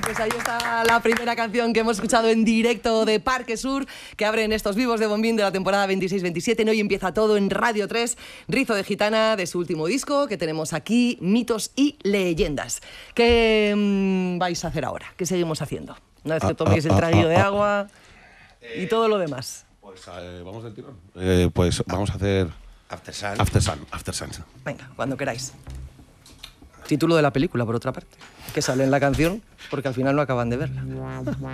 Pues ahí está la primera canción que hemos escuchado en directo de Parque Sur, que abren estos vivos de Bombín de la temporada 26-27. Hoy empieza todo en Radio 3, Rizo de Gitana, de su último disco, que tenemos aquí, Mitos y Leyendas. ¿Qué vais a hacer ahora? ¿Qué seguimos haciendo? Una vez que toméis el traguillo de agua y todo lo demás. Pues vamos del tirón. Pues vamos a hacer After Sun. Venga, cuando queráis. Título de la película, por otra parte, que sale en la canción, porque al final no acaban de verla.